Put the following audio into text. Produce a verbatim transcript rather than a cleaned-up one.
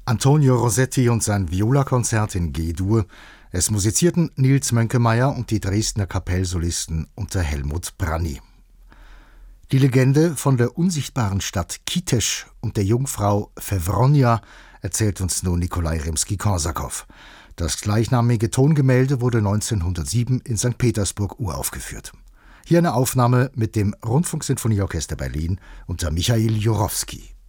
Antonio Rossetti und sein Violakonzert in G-Dur. Es musizierten Nils Mönkemeyer und die Dresdner Kapellsolisten unter Helmut Branny. Die Legende von der unsichtbaren Stadt Kitesch und der Jungfrau Fewronja erzählt uns nun Nikolai Rimski-Korsakow. Das gleichnamige Tongemälde wurde neunzehnhundertsieben in Sankt Petersburg uraufgeführt. Hier eine Aufnahme mit dem Rundfunksinfonieorchester Berlin unter Michail Jurowski.